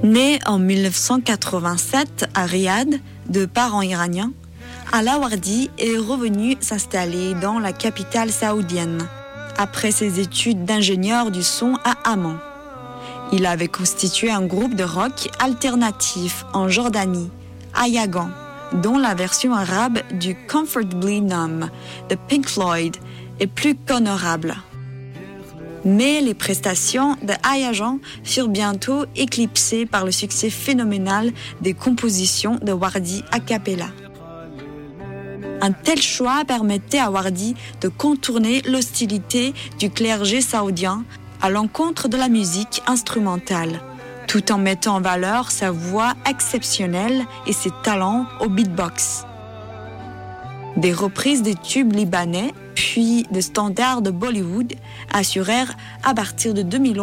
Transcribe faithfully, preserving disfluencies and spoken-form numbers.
Né en dix-neuf cent quatre-vingt-sept à Riyad, de parents iraniens, Ala Wardi est revenu s'installer dans la capitale saoudienne, après ses études d'ingénieur du son à Amman. Il avait constitué un groupe de rock alternatif en Jordanie, à Yagan, dont la version arabe du Comfortably Numb de Pink Floyd est plus qu'honorable. Mais les prestations de Ayajan furent bientôt éclipsées par le succès phénoménal des compositions de Wardi a cappella. Un tel choix permettait à Wardi de contourner l'hostilité du clergé saoudien à l'encontre de la musique instrumentale, tout en mettant en valeur sa voix exceptionnelle et ses talents au beatbox. Des reprises des tubes libanais, puis de standards de Bollywood, assurèrent à partir de deux mille onze